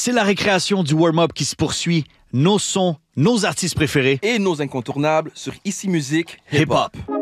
C'est la récréation du warm-up qui se poursuit. Nos sons, nos artistes préférés Et nos incontournables sur Ici Musique hip-hop. Hip-Hop.